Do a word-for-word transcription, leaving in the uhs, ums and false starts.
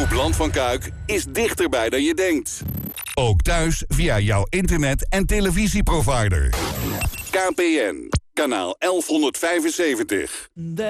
Omroep Land van Kuik is dichterbij dan je denkt. Ook thuis via jouw internet- en televisieprovider. K P N, kanaal elf vijfenzeventig.